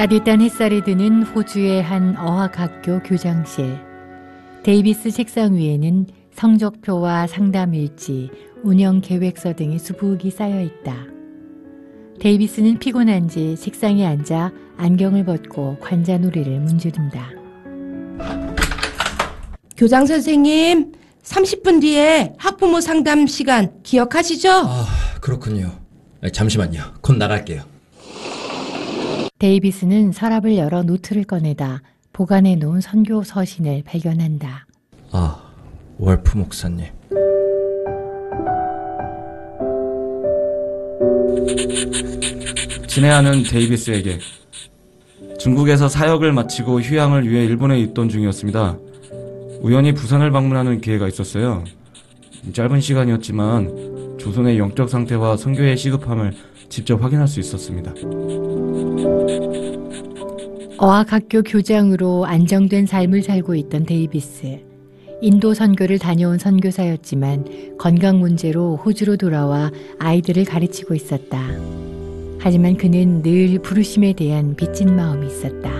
따뜻한 햇살이 드는 호주의 한 어학학교 교장실. 데이비스 책상 위에는 성적표와 상담일지, 운영계획서 등의 수북이 쌓여 있다. 데이비스는 피곤한지 책상에 앉아 안경을 벗고 관자놀이를 문지른다. 교장 선생님, 30분 뒤에 학부모 상담 시간 기억하시죠? 그렇군요. 잠시만요. 곧 나갈게요. 데이비스는 서랍을 열어 노트를 꺼내다 보관해 놓은 선교 서신을 발견한다. 월프 목사님. 친애하는 데이비스에게. 중국에서 사역을 마치고 휴양을 위해 일본에 있던 중이었습니다. 우연히 부산을 방문하는 기회가 있었어요. 짧은 시간이었지만 조선의 영적 상태와 선교의 시급함을 직접 확인할 수 있었습니다. 어학학교 교장으로 안정된 삶을 살고 있던 데이비스. 인도 선교를 다녀온 선교사였지만 건강 문제로 호주로 돌아와 아이들을 가르치고 있었다. 하지만 그는 늘 부르심에 대한 빚진 마음이 있었다.